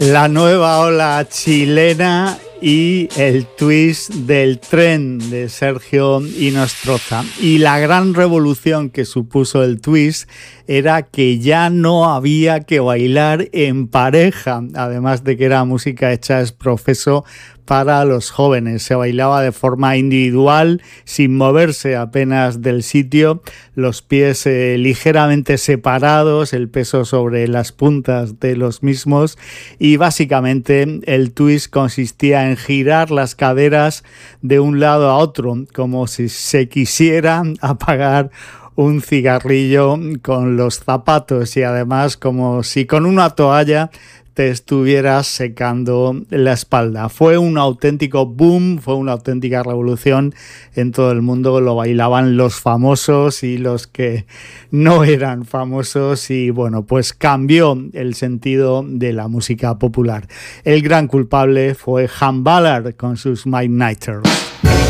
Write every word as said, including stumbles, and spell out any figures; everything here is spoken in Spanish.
La nueva ola chilena y el twist del tren de Sergio Inostroza. Y la gran revolución que supuso el twist era que ya no había que bailar en pareja, además de que era música hecha es profeso para los jóvenes. Se bailaba de forma individual, sin moverse apenas del sitio, los pies eh, ligeramente separados, el peso sobre las puntas de los mismos, y básicamente el twist consistía en girar las caderas de un lado a otro, como si se quisiera apagar un cigarrillo con los zapatos, y además como si con una toalla te estuvieras secando la espalda. Fue un auténtico boom, fue una auténtica revolución en todo el mundo. Lo bailaban los famosos y los que no eran famosos, y bueno, pues cambió el sentido de la música popular. El gran culpable fue Han Ballard con sus Midnighters.